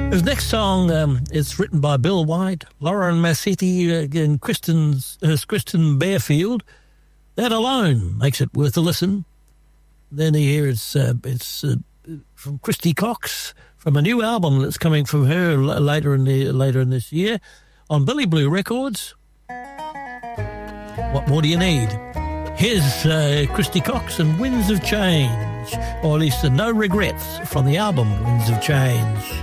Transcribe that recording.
This next song is written by Bill White, Lauren Massetti, and Kristen Bearfield. That alone makes it worth a listen. Then here it's from Christy Cox, from a new album that's coming from her later in this year on Billy Blue Records. What more do you need? Here's Christy Cox and Winds of Change, or at least No Regrets from the album Winds of Change.